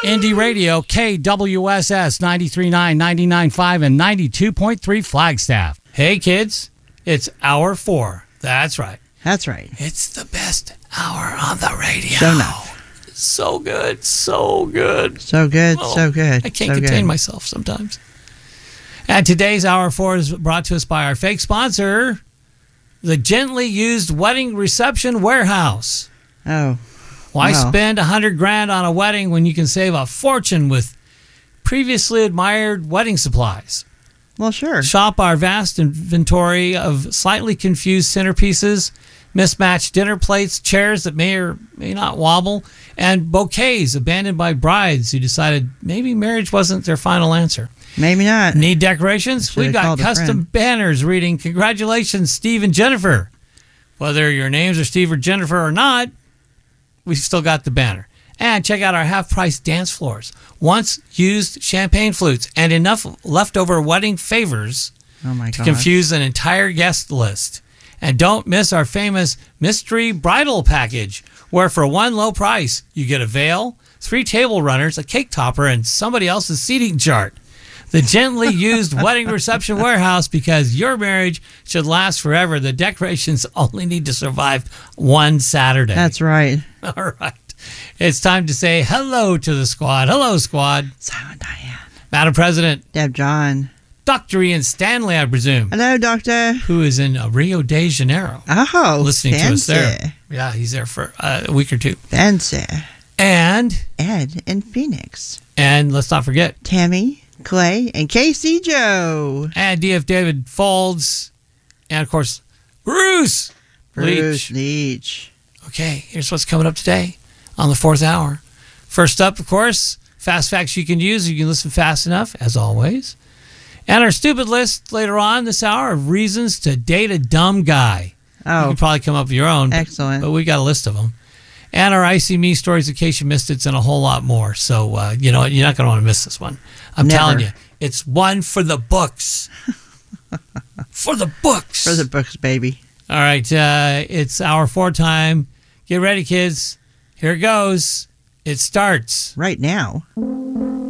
Indie Radio, KWSS 93.9, 99.5, and 92.3 Flagstaff. Hey, kids, it's hour 4. That's right. That's right. It's the best hour on the radio. So nice. So good, so good. So good, Oh, so good. I can't so contain good. myself sometimes. And today's Hour 4 is brought to us by our fake sponsor, the Gently Used Wedding Reception Warehouse. Oh. Why Wow. spend $100,000 on a wedding when you can save a fortune with previously admired wedding supplies? Well, sure. Shop our vast inventory of slightly confused centerpieces, mismatched dinner plates, chairs that may or may not wobble, and bouquets abandoned by brides who decided maybe marriage wasn't their final answer. Maybe not. Need decorations? Should've We've got called a custom friend. banners reading, "Congratulations, Steve and Jennifer." Whether your names are Steve or Jennifer or not, we've still got the banner. And check out our half-price dance floors, once used champagne flutes, and enough leftover wedding favors Oh, my to God. confuse an entire guest list. And don't miss our famous mystery bridal package, where for one low price, you get a veil, 3 table runners, a cake topper, and somebody else's seating chart. The Gently Used Wedding Reception Warehouse, because your marriage should last forever. The decorations only need to survive one Saturday. That's right. All right. It's time to say hello to the squad. Hello, squad. Silent Diane. Madam President, Deb John. Dr. Ian Stanley, I presume, Hello, Doctor. who is in Rio de Janeiro. Oh, Listening to us fancy. there. Yeah, he's there for a week or two. Fancy. And Ed in Phoenix. let's not forget, Tammy, Clay, and Casey Joe. and DF David Folds, and of course, Bruce Bruce Leach. Leach. Okay, here's what's coming up today on the 4th hour. First up, of course, fast facts you can use. You can listen fast enough, as always. And our stupid list later on this hour of reasons to date a dumb guy. You Oh, can probably come up with your own. excellent. But we got a list of them. And our Icy Me stories in case you missed it, and a whole lot more. So, you know, you're not going to want to miss this one. I'm Never. telling you, it's one for the books. For the books. For the books, baby. All right, it's hour 4 time. Get ready, kids. Here it goes. It starts Right now.